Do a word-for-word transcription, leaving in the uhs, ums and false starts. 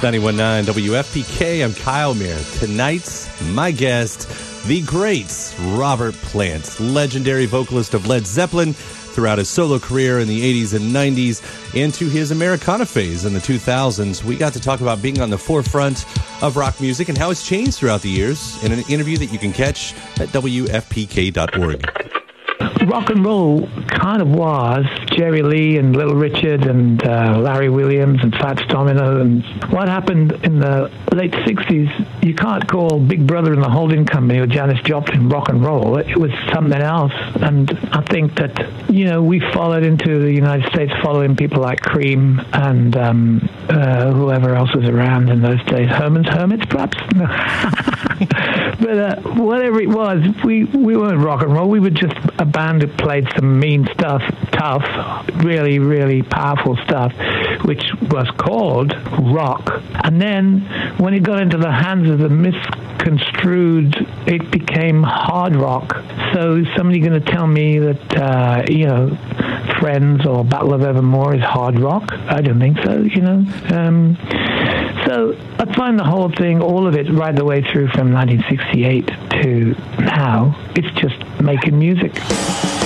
ninety-one point nine W F P K. I'm Kyle Mayer. Tonight's my guest, the great Robert Plant, legendary vocalist of Led Zeppelin throughout his solo career in the eighties and nineties, into his Americana phase in the two thousands. We got to talk about being on the forefront of rock music and how it's changed throughout the years in an interview that you can catch at W F P K dot org. Rock and roll kind of was Jerry Lee and Little Richard and uh, Larry Williams and Fats Domino. And what happened in the late sixties, you can't call Big Brother and the Holding Company or Janis Joplin rock and roll. It was something else. And I think that, you know, we followed into the United States following people like Cream and um, uh, whoever else was around in those days. Herman's Hermits, perhaps? But uh, whatever it was, we, we weren't rock and roll. We were just a band who played some mean stuff, tough, really, really powerful stuff, which was called rock. And then when it got into the hands of the misconstrued, it became hard rock. So is somebody going to tell me that, uh, you know, Friends or Battle of Evermore is hard rock? I don't think so, you know. Um, so I find the whole thing, all of it, right the way through from nineteen sixty-eight to now, it's just making music.